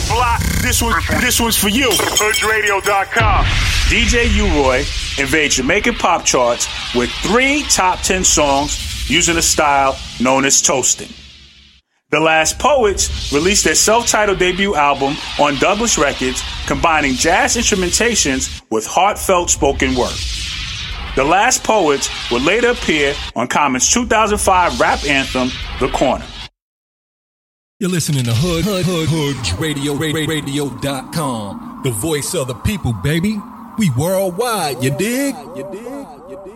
block, this one's for you. HoodRadio.com. DJ U-Roy invades Jamaican pop charts with 3 top 10 songs using a style known as toasting. The Last Poets released their self-titled debut album on Douglas Records, combining jazz instrumentations with heartfelt spoken word. The Last Poets would later appear on Common's 2005 rap anthem, The Corner. You're listening to HoodRadio.com, the voice of the people, baby. We worldwide, you dig?